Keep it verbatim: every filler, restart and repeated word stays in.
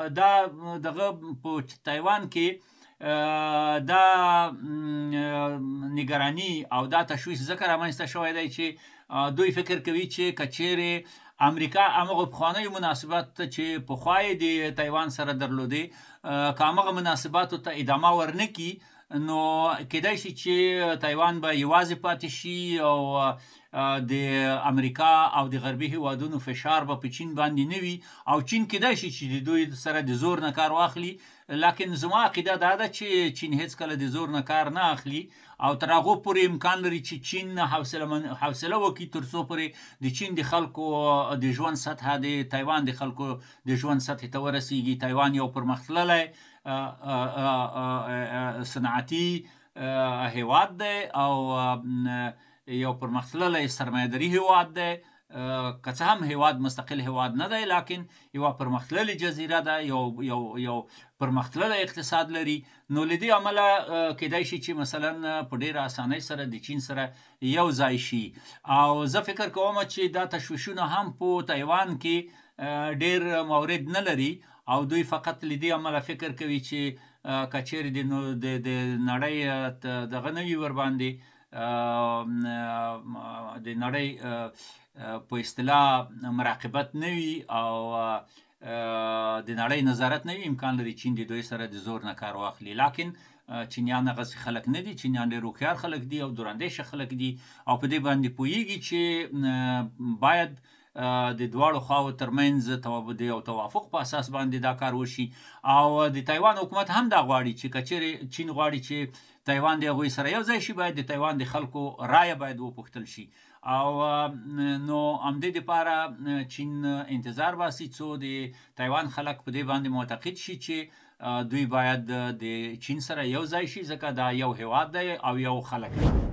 دا دغه په تایوان کې دا نگرانی او دا تشویش ځکه رامنځته شوی دی چې دوی فکر کوي چې که چیرې امریکا همغه پخوانیو مناسبات چې پخوا یې د تایوان سره درلودې که همغه مناسباتو ته ادامه ورنکي نو کیدای شي چې تایوان به یوازې پاتې شي او د امریکا او د غربي هیوادونو فشار به په چین باندې نه وي او چین کیدای شي چې د دوی سره د زور نه کار واخلي. لکن زما عقیده دا ده چې چین هیڅکله د زور نه کار نه اخلي او تر هغو پورې امکان لري چې چین حوصله وکړي تر څو پورې د چین د خلکو د ژوند سطحه د تایوان د خلکو د ژوند سطحې ته ورسیږي. تایوان یو پرمختللی صنعتي هیواد دی او یو پرمختللی سرمایه‌داري هیواد دی، که څه هم هیواد مستقل هیواد نه دی لیکن یوه پرمختللې جزیره ده، یو یو یو پرمختللی اقتصاد لري. نو له دې امله کیدای شي چې مثلا په ډېره اسانۍ سره د چین سره یو ځای شي او زه فکر کوم چې دا تشویشونه هم په تایوان کې ډېر مورد نه لري او دوی فقط له دې امله فکر کوي چې که چیرې د نړۍ دغه نه وي ورباندې د نړۍ په اصطلاح مراقبت نه وي او د نړۍ نظارت نه وي، امکان لري چین د دوی سره د زور نه کار واخلي. لیکن چینیان هغسې خلک نه دي، چینیان ډېر هوښیار خلک دي او دوراندیشه خلک دي او په دې باندې پوهېږي چې باید د دواړو خواو ترمنځ د یو توافق په اساس باندې دا کار وشي او د تایوان حکومت هم دا غواړي چې که چیرې چین غواړي چې تایوان د هغوی سره یو ځای شي باید د تایوان د خلکو رایه باید وپوښتل شي او نو همدې دپاره چین انتظار باسي څو د تایوان خلک په دې باندې معتقد شي چې دوی باید د چین سره یو ځای شي ځکه دا یو هیواد دی او یو خلک دی.